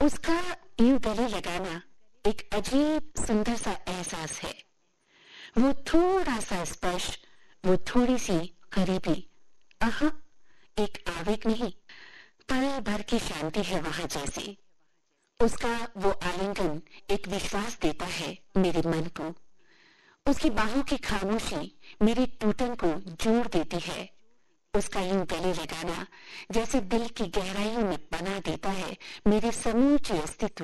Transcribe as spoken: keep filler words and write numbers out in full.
उसका यूं गले लगाना एक अजीब सुंदर सा एहसास है। वो थोड़ा सा स्पर्श, वो थोड़ी सी करीबी, आहा, एक आवेग नहीं, पल भर की शांति है वहां जैसे। उसका वो आलिंगन एक विश्वास देता है मेरे मन को। उसकी बाहों की खामोशी मेरी टूटन को जोड़ देती है। उसका यूं गले लगाना जैसे दिल की गहराइयों में बना देता है मेरे समूचे अस्तित्व